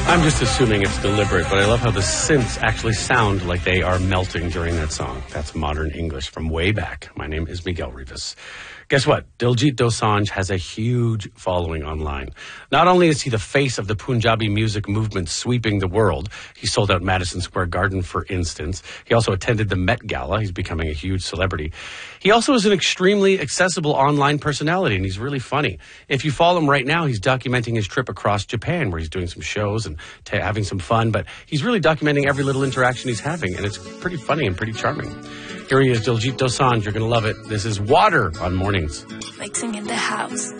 I'm just assuming it's deliberate, but I love how the synths actually sound like they are melting during that song. That's modern English from way back. My name is Miguel Rivas. Guess what? Diljit Dosanjh has a huge following online. Not only is he the face of the Punjabi music movement sweeping the world, he sold out Madison Square Garden, for instance. He also attended the Met Gala. He's becoming a huge celebrity. He also is an extremely accessible online personality, and he's really funny. If you follow him right now, he's documenting his trip across Japan, where he's doing some shows and having some fun, but he's really documenting every little interaction he's having, and it's pretty funny and pretty charming. Here he is, Diljit Dosanjh. You're going to love it. This is Water on Mornings. Mixing in the house.